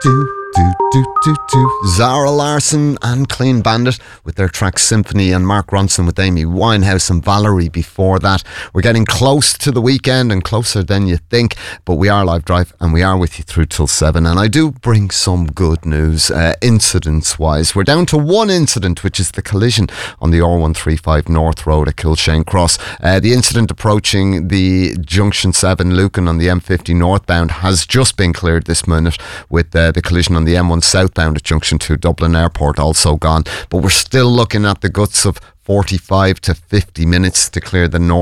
Zara Larsson and Clean Bandit with their track Symphony, and Mark Ronson with Amy Winehouse and Valerie before that. We're getting close to the weekend and closer than you think, but we are Live Drive and we are with you through till 7, and I do bring some good news incidents wise. We're down to one incident, which is the collision on the R135 North Road at Kilshane Cross. The incident approaching the Junction 7 Lucan on the M50 northbound has just been cleared this minute, with the collision on the M1 southbound at Junction 2 Dublin Airport also gone, but we're still looking at the guts of 45 to 50 minutes to clear the north